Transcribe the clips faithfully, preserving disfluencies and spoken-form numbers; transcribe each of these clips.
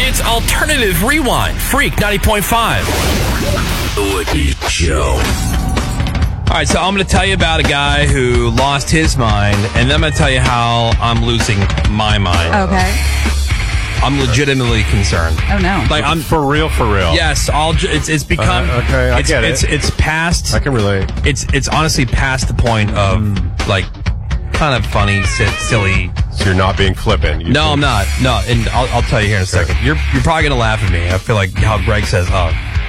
It's Alternative Rewind. Freak ninety point five. The Woody Show. All right, so I'm going to tell you about a guy who lost his mind, and then I'm going to tell you how I'm losing my mind. Okay. I'm legitimately concerned. Oh no! Like I'm for real, for real. Yes, I'll. Ju- it's it's become. Uh, okay, I it's, get it. It's it's past. I can relate. It's it's honestly past the point of mm. like kind of funny, si- silly. So you're not being flippant. You no, think. I'm not. No, and I'll, I'll tell you here in a second. You're you're probably gonna laugh at me. I feel like how Greg says, "Oh,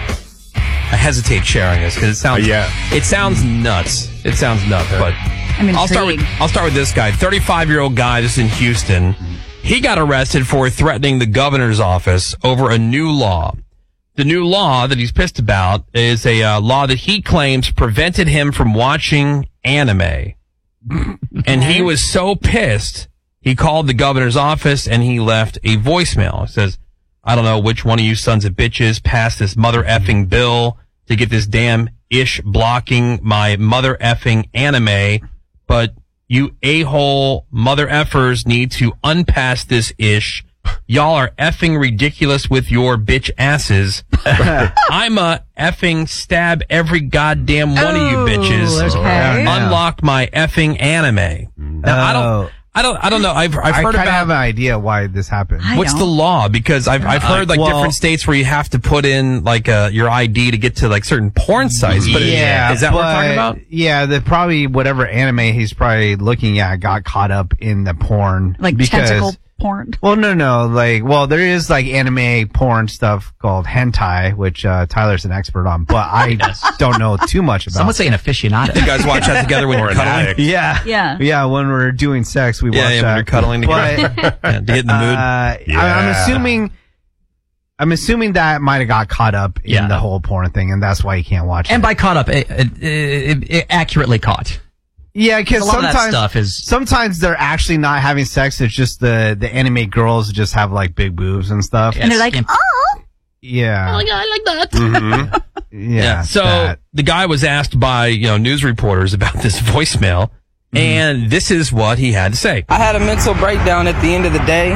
I hesitate sharing this because it sounds. Uh, yeah. It sounds nuts. It sounds nuts, Okay. but I'm I'll start with I'll start with this guy, thirty-five year old guy, just in Houston. He got arrested for threatening the governor's office over a new law. The new law that he's pissed about is a uh, law that he claims prevented him from watching anime. And he was so pissed, he called the governor's office and he left a voicemail. It says, I don't know which one of you sons of bitches passed this mother effing bill to get this damn ish blocking my mother effing anime, but you a-hole mother effers need to unpass this ish. Y'all are effing ridiculous with your bitch asses. I'm a effing stab every goddamn one oh, of you bitches. Okay. Unlock my effing anime. Now, oh. I don't, I don't, I don't know. I've, I've I heard kind of about. have an idea why this happened. I What's don't. the law? Because I've I've heard like well- different states where you have to put in like uh, your I D to get to like certain porn sites. But yeah, is that what we're talking but, about? Yeah, the probably whatever anime he's probably looking at got caught up in the porn, Like because, tentacle porn. Well, no, no, like, well, there is like anime porn stuff called hentai, which uh, Tyler's an expert on, but I don't know too much about. Some would say an aficionado. You guys watch that together when Or you're an cuddling? addict. Yeah, Yeah. yeah. When we're doing sex, we Yeah, watch yeah, that. when you're cuddling together. But, Yeah, to get in the mood. Uh, Yeah. I, I'm assuming, I'm assuming that might have got caught up in Yeah. the whole porn thing, and that's why you can't watch And it. by caught up, it, it, it, it accurately caught. Yeah, because A lot of that sometimes stuff is- sometimes they're actually not having sex. It's just the the anime girls just have like big boobs and stuff. Yeah. And they're like, Imp- oh. Yeah, yeah, I like that. Mm-hmm. yeah. So that. the guy was asked by you know news reporters about this voicemail, and this is what he had to say. I had a mental breakdown at the end of the day.